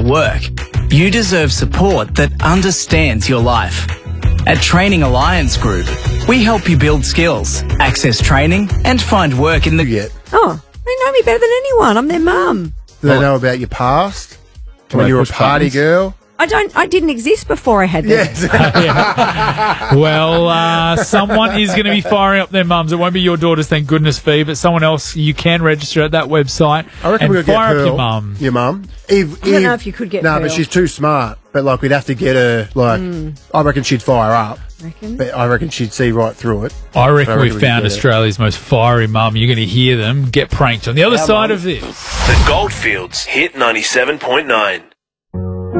to work, you deserve support that understands your life. At Training Alliance Group, we help you build skills, access training, and find work in the... Oh, they know me better than anyone. I'm their mum. Do they know about your past? When you were a party girl? I didn't exist before I had that. Yeah. Well, someone is going to be firing up their mums. It won't be your daughters, thank goodness, Fee, but someone else. You can register at that website. I reckon we'll fire get up Pearl, your mum. Your mum. I don't know if you could get No, Pearl. but she's too smart. But, like, we'd have to get her, like, I reckon she'd fire up. But I reckon she'd see right through it. I reckon we could found get it. Australia's most fiery mum. You're going to hear them get pranked on the other side of this. The Goldfields hit 97.9.